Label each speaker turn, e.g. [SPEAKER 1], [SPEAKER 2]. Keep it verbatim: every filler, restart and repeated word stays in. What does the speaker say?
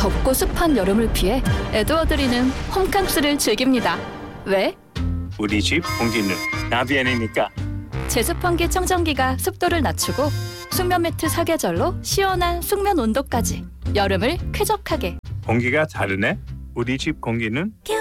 [SPEAKER 1] 덥고 습한 여름을 피해 에드워드리는 홈캉스를 즐깁니다. 왜?
[SPEAKER 2] 우리 집 공기는 나비엔이니까.
[SPEAKER 1] 제습환기 청정기가 습도를 낮추고 숙면 매트 사계절로 시원한 숙면 온도까지 여름을 쾌적하게.
[SPEAKER 2] 공기가 다르네. 우리 집 공기는